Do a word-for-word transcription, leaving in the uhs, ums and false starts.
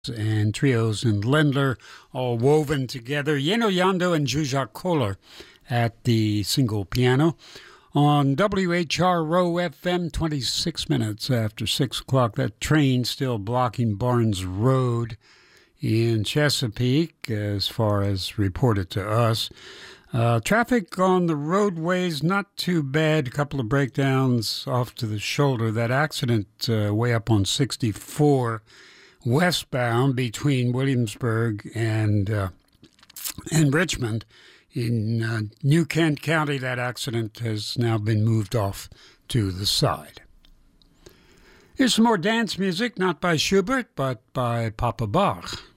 and trios and Lendler all woven together. Yeno Yando and Zsuzsa Koller at the single piano. On W H R O F M, twenty-six minutes after six o'clock, that train still blocking Barnes Road in Chesapeake, as far as reported to us. Uh, traffic on the roadways, not too bad. A couple of breakdowns off to the shoulder. That accident uh, way up on sixty-four westbound between Williamsburg and uh, and Richmond in uh, New Kent County. That accident has now been moved off to the side. Here's some more dance music, not by Schubert, but by Papa Bach.